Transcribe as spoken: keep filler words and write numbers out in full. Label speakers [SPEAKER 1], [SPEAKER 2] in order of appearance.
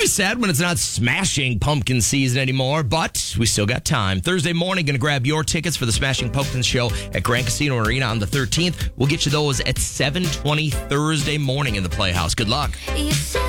[SPEAKER 1] Always sad when it's not Smashing Pumpkin season anymore, but we still got time. Thursday morning, going to grab your tickets for the Smashing Pumpkins show at Grand Casino Arena on the thirteenth. We'll get you those at seven twenty Thursday morning in the Playhouse. Good luck.